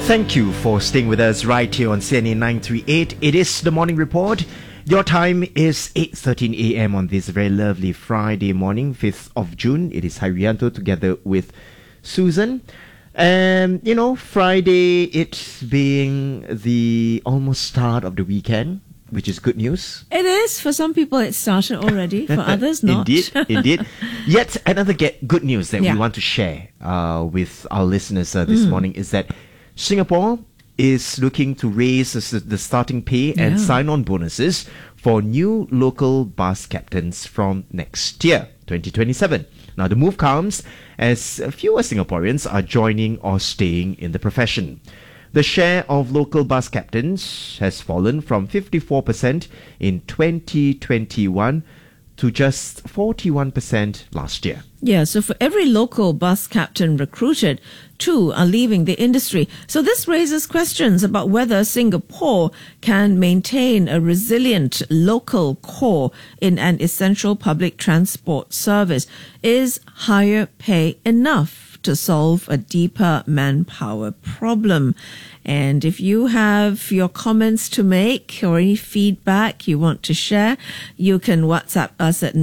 Thank you for staying with us right here on CNA 938. It is the Morning Report. Your time is 8:13 a.m. on this very lovely Friday morning, 5th of June. It is Harianto together with Susan. And, Friday, it's being the almost start of the weekend, which is good news. It is. For some people, it started already. For others, not. Indeed. Yet another good news that we want to share with our listeners this morning is that Singapore is looking to raise the starting pay and sign-on bonuses for new local bus captains from next year, 2027. Now, the move comes as fewer Singaporeans are joining or staying in the profession. The share of local bus captains has fallen from 54% in 2021 to just 41% last year. Yeah, so for every local bus captain recruited, 2 are leaving the industry. So this raises questions about whether Singapore can maintain a resilient local core in an essential public transport service. Is higher pay enough to solve a deeper manpower problem? And if you have your comments to make or any feedback you want to share, you can WhatsApp us at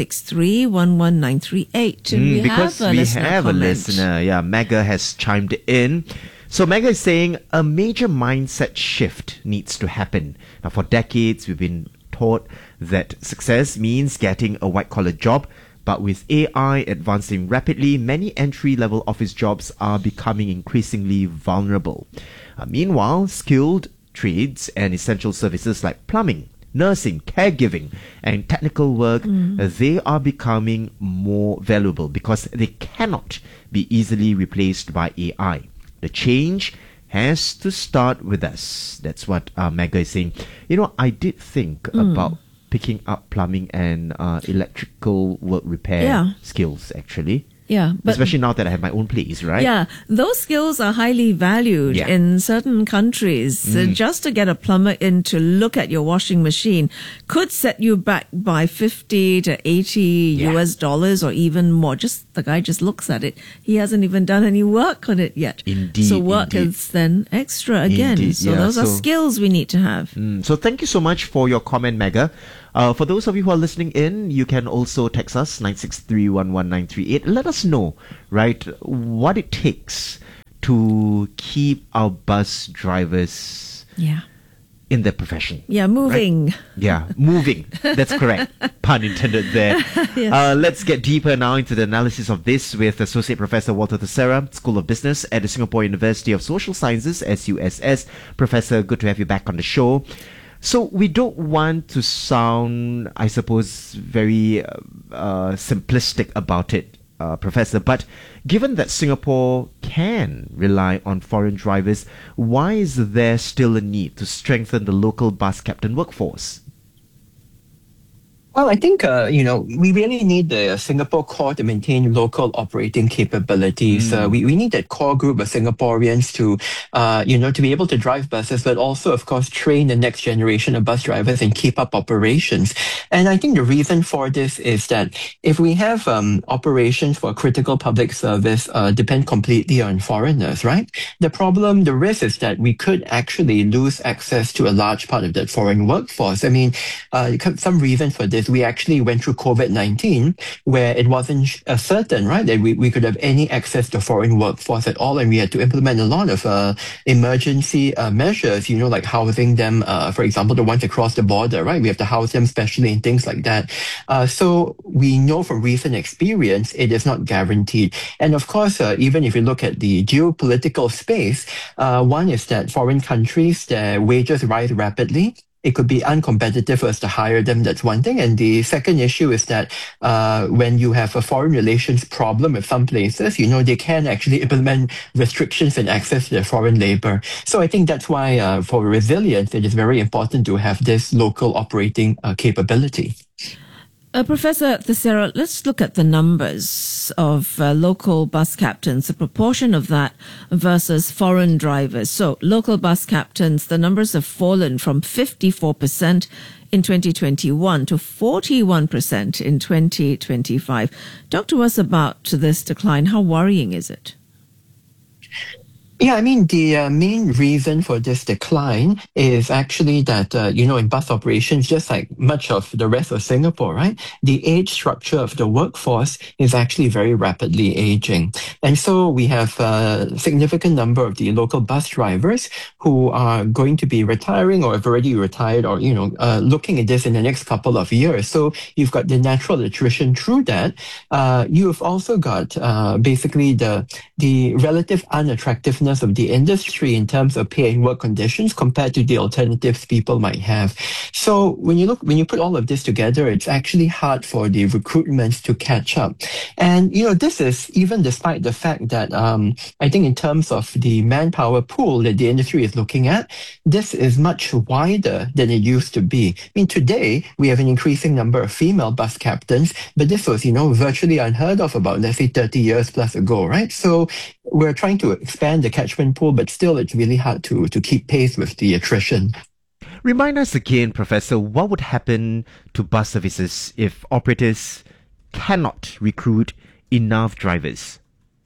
963-11938. Because we have a listener. Yeah, Mega has chimed in. So Mega is saying a major mindset shift needs to happen. Now, for decades, we've been taught that success means getting a white-collar job. But with AI advancing rapidly, many entry-level office jobs are becoming increasingly vulnerable. Meanwhile, skilled trades and essential services like plumbing, nursing, caregiving, and technical work, they are becoming more valuable because they cannot be easily replaced by AI. The change has to start with us. That's what Mega is saying. I did think about picking up plumbing and electrical work repair skills, actually. Yeah, but especially now that I have my own place, right? Yeah, those skills are highly valued in certain countries. Just to get a plumber in to look at your washing machine could set you back by 50 to 80 US dollars or even more. The guy just looks at it. He hasn't even done any work on it yet. Indeed. So work is then extra again. Indeed, so those are skills we need to have. So thank you so much for your comment, Mega. For those of you who are listening in, you can also text us 963-11938. Let us know, right, what it takes to keep our bus drivers in their profession. Yeah, moving. Right? Yeah, moving. That's correct. Pun intended there. Yes. Let's get deeper now into the analysis of this with Associate Professor Walter Tessera, School of Business at the Singapore University of Social Sciences, SUSS. Professor, good to have you back on the show. So we don't want to sound, I suppose, very simplistic about it, Professor, but given that Singapore can rely on foreign drivers, why is there still a need to strengthen the local bus captain workforce? Well, I think, we really need the Singapore core to maintain local operating capabilities. We need that core group of Singaporeans to be able to drive buses, but also, of course, train the next generation of bus drivers and keep up operations. And I think the reason for this is that if we have operations for critical public service depend completely on foreigners, right? The risk is that we could actually lose access to a large part of that foreign workforce. I mean, some reason for this. We actually went through COVID-19 where it wasn't certain, right, that we could have any access to foreign workforce at all, and we had to implement a lot of emergency measures, like housing them, for example, the ones across the border, right? We have to house them specially and things like that. So we know from recent experience, it is not guaranteed. And of course, even if you look at the geopolitical space, one is that foreign countries, their wages rise rapidly. It could be uncompetitive for us to hire them. That's one thing. And the second issue is that when you have a foreign relations problem with some places, they can actually implement restrictions and access to their foreign labor. So I think that's why for resilience, it is very important to have this local operating capability. Professor Tessera, let's look at the numbers of local bus captains, the proportion of that versus foreign drivers. So local bus captains, the numbers have fallen from 54% in 2021 to 41% in 2025. Talk to us about this decline. How worrying is it? Yeah, I mean, the main reason for this decline is actually that, in bus operations, just like much of the rest of Singapore, right, the age structure of the workforce is actually very rapidly aging. And so we have a significant number of the local bus drivers who are going to be retiring or have already retired or, looking at this in the next couple of years. So you've got the natural attrition through that. You've also got basically the relative unattractiveness of the industry in terms of pay and work conditions compared to the alternatives people might have. So when you put all of this together, it's actually hard for the recruitments to catch up. And this is even despite the fact that I think in terms of the manpower pool that the industry is looking at, this is much wider than it used to be. I mean, today we have an increasing number of female bus captains, but this was, virtually unheard of about, let's say, 30 years plus ago, right? So we're trying to expand the catchment pool, but still it's really hard to keep pace with the attrition. Remind us again, Professor, what would happen to bus services if operators cannot recruit enough drivers?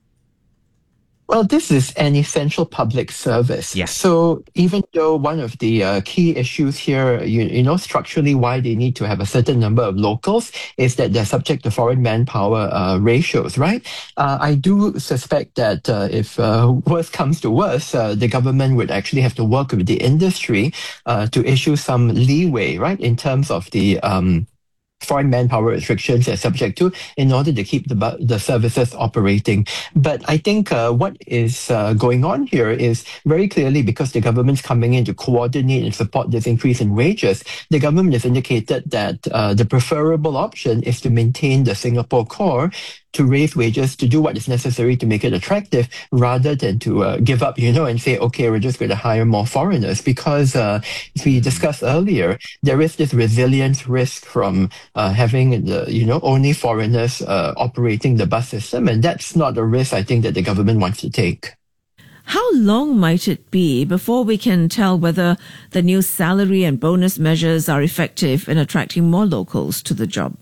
Well, this is an essential public service. Yes. So even though one of the key issues here, structurally why they need to have a certain number of locals is that they're subject to foreign manpower ratios, right? I do suspect that if worse comes to worse, the government would actually have to work with the industry to issue some leeway, right, in terms of the foreign manpower restrictions they're subject to in order to keep the services operating. But I think what is going on here is very clearly because the government's coming in to coordinate and support this increase in wages, the government has indicated that the preferable option is to maintain the Singapore core, to raise wages, to do what is necessary to make it attractive, rather than to give up, and say, okay, we're just going to hire more foreigners. Because as we discussed earlier, there is this resilience risk from having only foreigners operating the bus system, and that's not a risk I think that the government wants to take. How long might it be before we can tell whether the new salary and bonus measures are effective in attracting more locals to the job?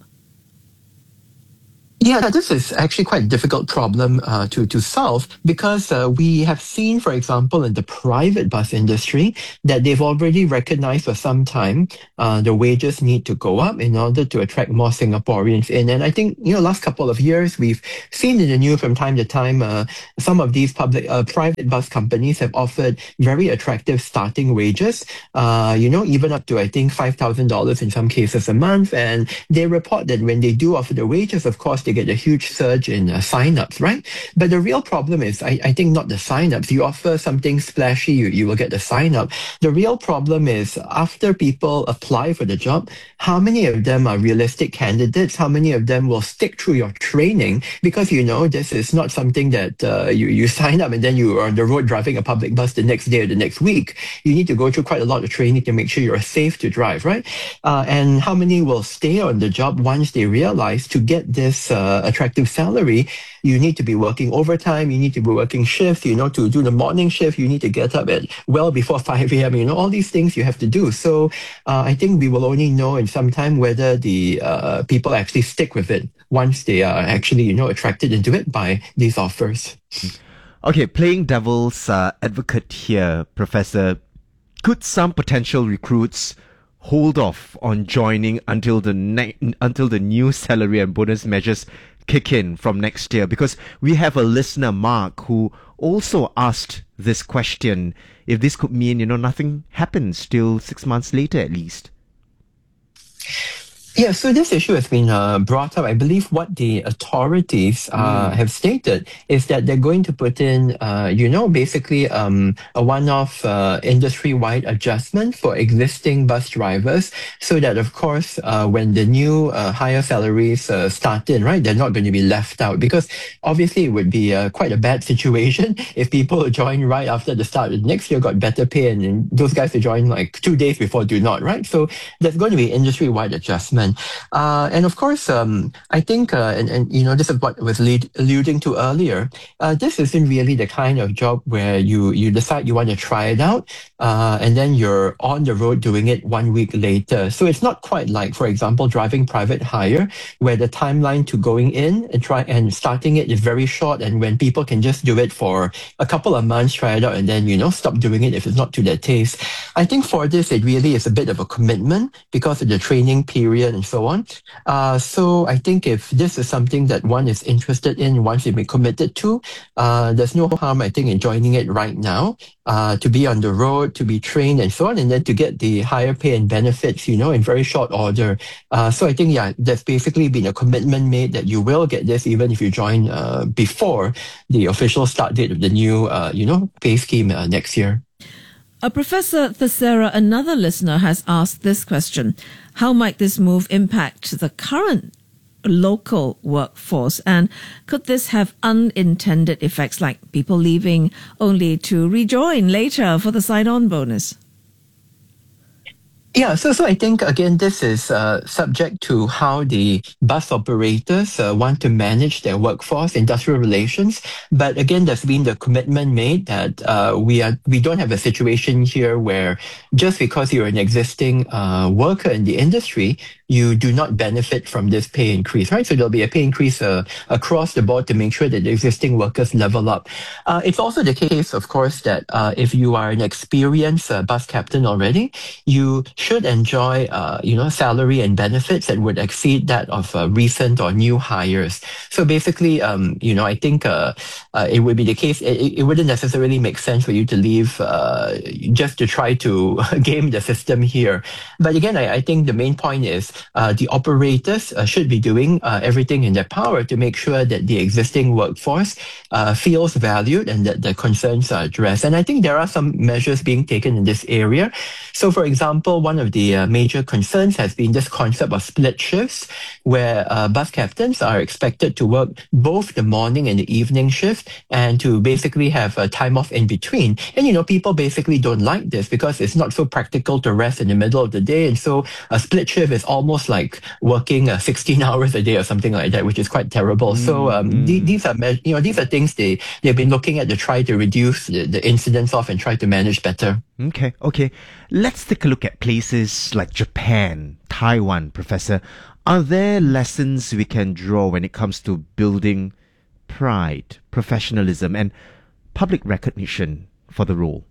Yeah, this is actually quite a difficult problem to solve because we have seen, for example, in the private bus industry, that they've already recognized for some time the wages need to go up in order to attract more Singaporeans in. And I think, last couple of years, we've seen in the news from time to time, some of these private bus companies have offered very attractive starting wages, even up to, I think, $5,000 in some cases a month. And they report that when they do offer the wages, of course, they get a huge surge in sign-ups, right? But the real problem is, I think, not the sign-ups. You offer something splashy, you will get the sign-up. The real problem is, after people apply for the job, how many of them are realistic candidates? How many of them will stick through your training? Because, this is not something that you sign up and then you are on the road driving a public bus the next day or the next week. You need to go through quite a lot of training to make sure you're safe to drive, right? And how many will stay on the job once they realize to get this attractive salary, you need to be working overtime, you need to be working shifts, to do the morning shift, you need to get up at well before 5 a.m., all these things you have to do. So I think we will only know in some time whether the people actually stick with it once they are actually, attracted into it by these offers. Okay, playing devil's advocate here, Professor, could some potential recruits hold off on joining until the new salary and bonus measures kick in from next year? Because we have a listener, Mark, who also asked this question, if this could mean, nothing happens till 6 months later at least. Yeah, so this issue has been brought up. I believe what the authorities have stated is that they're going to put in, basically a one-off industry-wide adjustment for existing bus drivers so that, of course, when the new higher salaries start in, right, they're not going to be left out. Because obviously it would be quite a bad situation if people join right after the start of next year, got better pay, and those guys who join like 2 days before do not, right? So there's going to be industry-wide adjustment. commitment. And of course, I think, and this is what I was alluding to earlier. This isn't really the kind of job where you decide you want to try it out, and then you're on the road doing it 1 week later. So it's not quite like, for example, driving private hire, where the timeline to going in and starting it is very short, and when people can just do it for a couple of months, try it out, and then stop doing it if it's not to their taste. I think for this, it really is a bit of a commitment because of the training period and so on. So I think if this is something that one is interested in, once you've been committed to, there's no harm, I think, in joining it right now, to be on the road, to be trained and so on, and then to get the higher pay and benefits, in very short order. So I think, there's basically been a commitment made that you will get this even if you join before the official start date of the new, pay scheme next year. Professor Thassara, another listener has asked this question. How might this move impact the current local workforce? And could this have unintended effects like people leaving only to rejoin later for the sign-on bonus? Yeah, so I think, again, this is subject to how the bus operators want to manage their workforce, industrial relations. But again, there's been the commitment made that we don't have a situation here where just because you're an existing worker in the industry, you do not benefit from this pay increase, right? So there'll be a pay increase across the board to make sure that the existing workers level up. It's also the case, of course, that if you are an experienced bus captain already, you should enjoy, salary and benefits that would exceed that of recent or new hires. So basically, I think it would be the case. It wouldn't necessarily make sense for you to leave just to try to game the system here. But again, I think the main point is the operators should be doing everything in their power to make sure that the existing workforce feels valued and that the concerns are addressed. And I think there are some measures being taken in this area. So, for example, one of the major concerns has been this concept of split shifts, where bus captains are expected to work both the morning and the evening shift and to basically have a time off in between. And, people basically don't like this because it's not so practical to rest in the middle of the day. And so a split shift is almost like working 16 hours a day or something like that, which is quite terrible. So these are things they've been looking at to try to reduce the incidence of and try to manage better. Okay. Let's take a look at places like Japan, Taiwan, Professor. Are there lessons we can draw when it comes to building pride, professionalism, and public recognition for the role?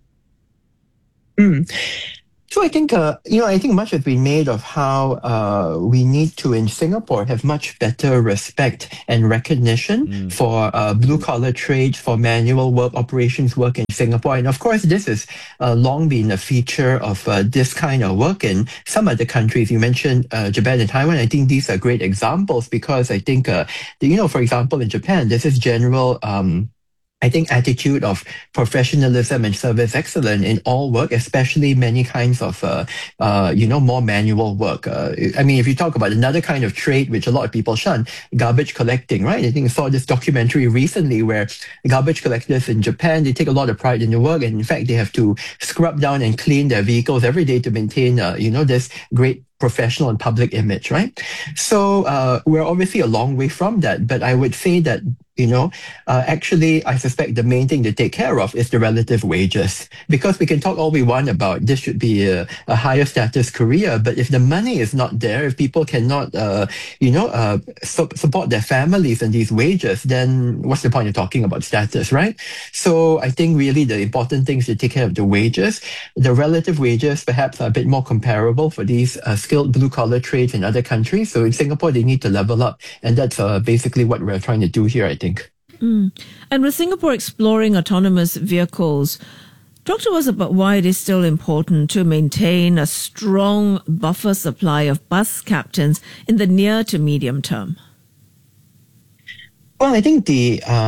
So I think, I think much has been made of how we need to, in Singapore, have much better respect and recognition for blue-collar trades, for manual work, operations work in Singapore. And of course, this has long been a feature of this kind of work in some other countries. You mentioned Japan and Taiwan. I think these are great examples because I think, for example, in Japan, this is general attitude of professionalism and service excellence in all work, especially many kinds of, more manual work. If you talk about another kind of trade, which a lot of people shun, garbage collecting, right? I think I saw this documentary recently where garbage collectors in Japan, they take a lot of pride in their work. And in fact, they have to scrub down and clean their vehicles every day to maintain, this great professional and public image, right? So we're obviously a long way from that, but I would say that actually, I suspect the main thing to take care of is the relative wages, because we can talk all we want about this should be a higher status career, but if the money is not there, if people cannot, support their families and these wages, then what's the point of talking about status, right? So I think really the important thing is to take care of the wages. The relative wages perhaps are a bit more comparable for these skilled blue-collar trades in other countries. So in Singapore, they need to level up, and that's basically what we're trying to do here, I think. And with Singapore exploring autonomous vehicles, talk to us about why it is still important to maintain a strong buffer supply of bus captains in the near to medium term. Well, I think the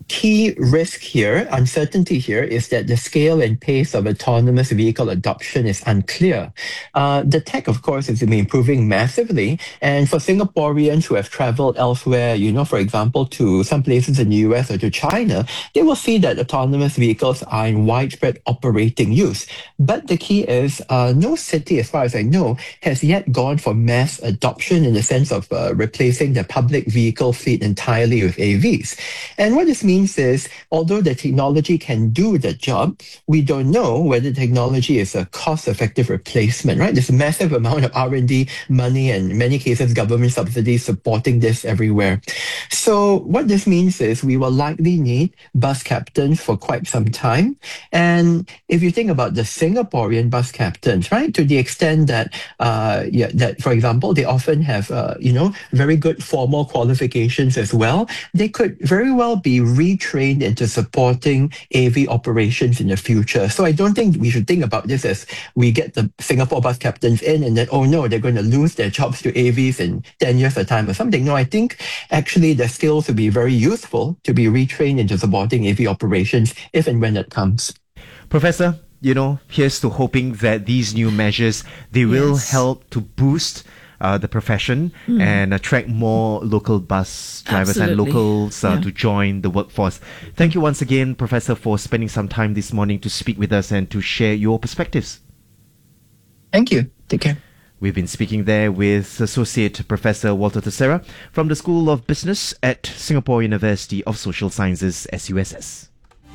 key risk here, uncertainty here, is that the scale and pace of autonomous vehicle adoption is unclear. The tech, of course, has been improving massively, and for Singaporeans who have traveled elsewhere, for example, to some places in the US or to China, they will see that autonomous vehicles are in widespread operating use. But the key is no city, as far as I know, has yet gone for mass adoption in the sense of replacing the public vehicle fleet entirely with AVs. And what this means is, although the technology can do the job, we don't know whether technology is a cost-effective replacement, right? There's a massive amount of R&D money and in many cases government subsidies supporting this everywhere. So what this means is we will likely need bus captains for quite some time. And if you think about the Singaporean bus captains, right, to the extent that, that for example, they often have, very good formal qualifications as well, they could very well be retrained into supporting AV operations in the future. So I don't think we should think about this as we get the Singapore bus captains in and then, oh no, they're going to lose their jobs to AVs in 10 years' time or something. No, I think actually the skills will be very useful to be retrained into supporting AV operations if and when it comes. Professor, here's to hoping that these new measures, they will help to boost the profession and attract more local bus drivers and locals to join the workforce. Thank you once again, Professor, for spending some time this morning to speak with us and to share your perspectives. Thank you. Take care. We've been speaking there with Associate Professor Walter Tissera from the School of Business at Singapore University of Social Sciences, SUSS.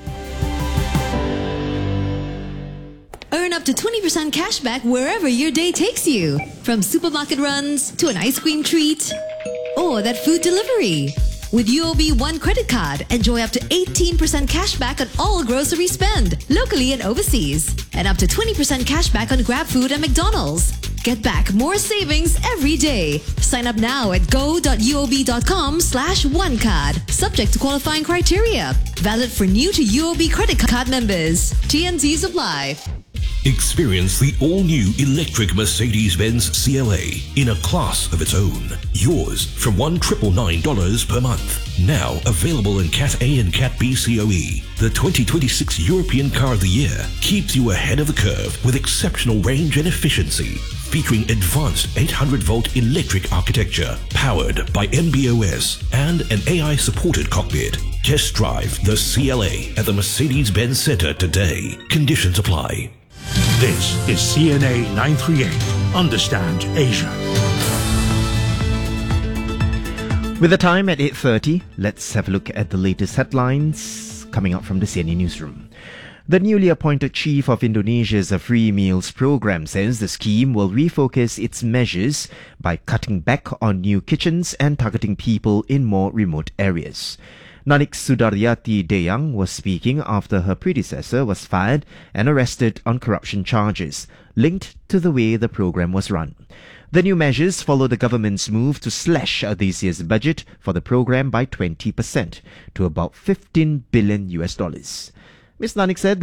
Earn up to 20% cashback wherever your day takes you. From supermarket runs to an ice cream treat or that food delivery. With UOB One credit card, enjoy up to 18% cashback on all grocery spend, locally and overseas. And up to 20% cashback on GrabFood and McDonald's. Get back more savings every day. Sign up now at go.uob.com/onecard. Subject to qualifying criteria. Valid for new to UOB credit card members. T&Cs apply. Experience the all-new electric Mercedes-Benz CLA in a class of its own. Yours from $1,999 per month. Now available in Cat A and Cat B COE. The 2026 European Car of the Year keeps you ahead of the curve with exceptional range and efficiency. Featuring advanced 800-volt electric architecture, powered by MB.OS and an AI-supported cockpit. Test drive the CLA at the Mercedes-Benz Center today. Conditions apply. This is CNA 938. Understand Asia. With the time at 8:30, let's have a look at the latest headlines coming up from the CNA newsroom. The newly appointed chief of Indonesia's Free Meals Program says the scheme will refocus its measures by cutting back on new kitchens and targeting people in more remote areas. Nanik Sudaryati Deyang was speaking after her predecessor was fired and arrested on corruption charges linked to the way the program was run. The new measures follow the government's move to slash this year's budget for the program by 20% to about $15 billion. Ms. Nanik said